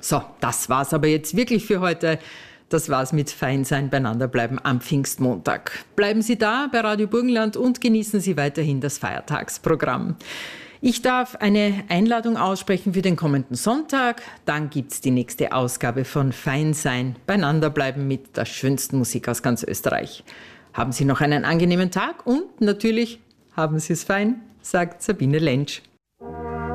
So, das war's aber jetzt wirklich für heute. Das war's mit Feinsein, beieinander bleiben am Pfingstmontag. Bleiben Sie da bei Radio Burgenland und genießen Sie weiterhin das Feiertagsprogramm. Ich darf eine Einladung aussprechen für den kommenden Sonntag. Dann gibt's die nächste Ausgabe von Feinsein, beieinander bleiben mit der schönsten Musik aus ganz Österreich. Haben Sie noch einen angenehmen Tag und natürlich haben Sie es fein, sagt Sabine Lentsch.